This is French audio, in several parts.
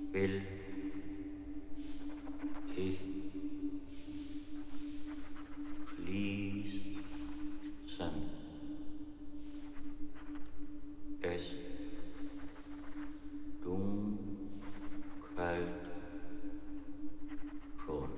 will ich schließen. Es dunkelt schon.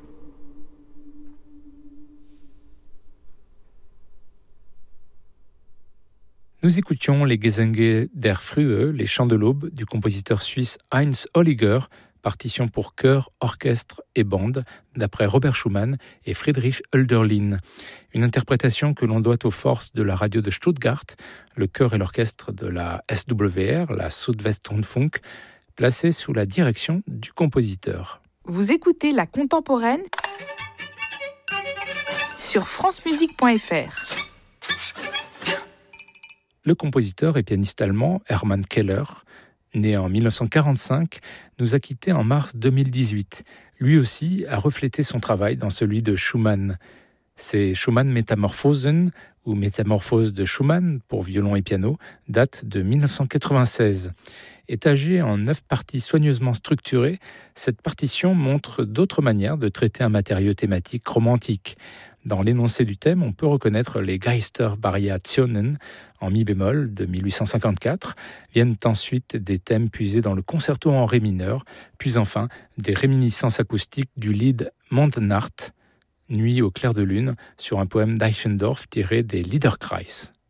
Nous écoutions les Gesänge der Frühe, les chants de l'aube, du compositeur suisse Heinz Holliger, partition pour chœur, orchestre et bande, d'après Robert Schumann et Friedrich Hölderlin. Une interprétation que l'on doit aux forces de la radio de Stuttgart, le chœur et l'orchestre de la SWR, la Südwestrundfunk, placés sous la direction du compositeur. Vous écoutez La Contemporaine sur francemusique.fr. Le compositeur et pianiste allemand Hermann Keller, né en 1945, nous a quittés en mars 2018. Lui aussi a reflété son travail dans celui de Schumann. Ces Schumann Metamorphosen, ou Métamorphose de Schumann pour violon et piano, datent de 1996. Étagée en 9 parties soigneusement structurées, cette partition montre d'autres manières de traiter un matériau thématique romantique. Dans l'énoncé du thème, on peut reconnaître les Geistervariationen en mi bémol de 1854, viennent ensuite des thèmes puisés dans le concerto en ré mineur, puis enfin des réminiscences acoustiques du Lied Mondnacht, Nuit au clair de lune, sur un poème d'Eichendorff tiré des Liederkreis.